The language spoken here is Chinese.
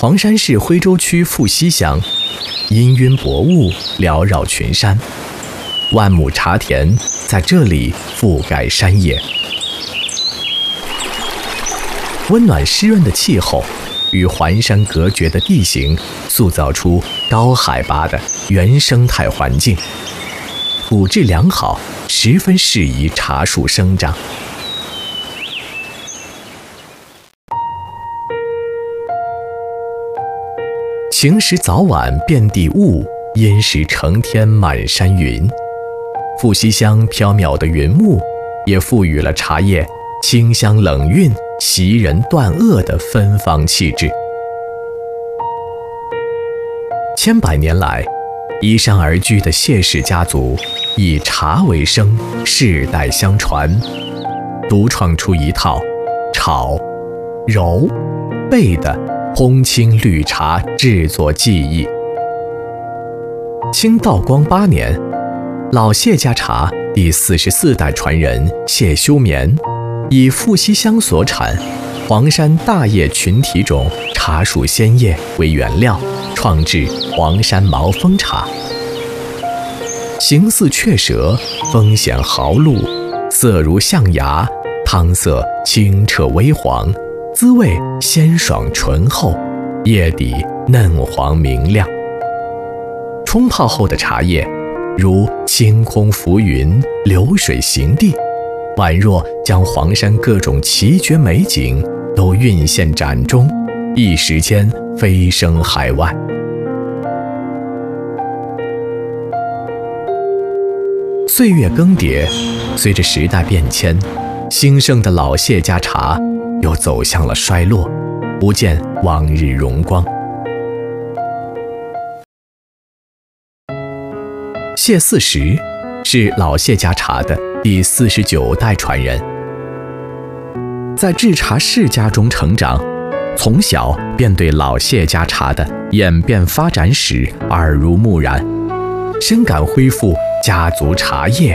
黄山市徽州区富溪乡，氤氲薄雾缭绕群山，万亩茶田在这里覆盖山野。温暖湿润的气候与环山隔绝的地形，塑造出高海拔的原生态环境，土质良好，十分适宜茶树生长。晴时早晚遍地雾，阴时成天满山云。富溪乡缥缈的云雾，也赋予了茶叶清香冷韵、袭人断萼的芬芳气质。千百年来，依山而居的谢氏家族以茶为生，世代相传，独创出一套炒、揉、焙的烘青绿茶制作技艺。清道光8年，老谢家茶第44代传人谢修绵，以富溪乡所产黄山大叶群体种茶树鲜叶为原料，创制黄山毛峰茶。形似雀舌，风显毫露，色如象牙，汤色清澈微黄，滋味鲜爽醇厚，叶底嫩黄明亮。冲泡后的茶叶如清空浮云，流水行地，宛若将黄山各种奇绝美景都蕴现盏中，一时间飞升海外。岁月更迭，随着时代变迁，兴盛的老谢家茶又走向了衰落，不见往日荣光。谢四十是老谢家茶的第49代传人，在制茶世家中成长，从小便对老谢家茶的演变发展史耳濡目染，深感恢复家族茶叶